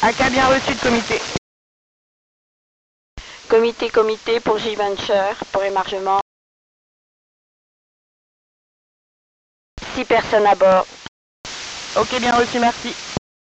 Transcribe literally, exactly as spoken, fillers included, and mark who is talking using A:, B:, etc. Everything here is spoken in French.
A: Un cas bien reçu de comité.
B: Comité, comité pour J-Venture, pour émargement. Six personnes à bord.
A: Ok, bien reçu, merci.